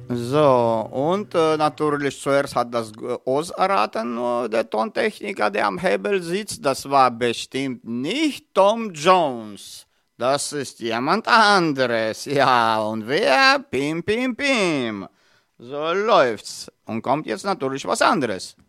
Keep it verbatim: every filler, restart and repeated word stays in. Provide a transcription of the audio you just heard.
So, und äh, natürlich zuerst hat das äh, Oz erraten, nur der Tontechniker, der am Hebel sitzt. Das war bestimmt nicht Tom Jones. Das ist jemand anderes. Ja, und wer? Pim, pim, pim. So läuft's. Und kommt jetzt natürlich was anderes.